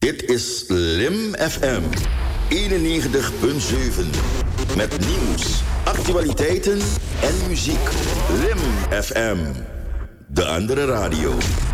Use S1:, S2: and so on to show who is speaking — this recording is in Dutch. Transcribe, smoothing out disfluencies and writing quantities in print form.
S1: Dit is Lim FM 91.7. Met nieuws, actualiteiten en muziek. Lim FM. De andere radio.